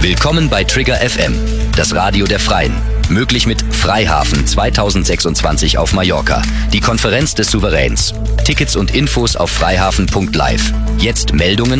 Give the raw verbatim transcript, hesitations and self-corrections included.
Willkommen bei Trigger F M, das Radio der Freien. Möglich mit Freihafen zweitausendsechsundzwanzig auf Mallorca, die Konferenz des Souveräns. Tickets und Infos auf freihafen punkt live. Jetzt Meldungen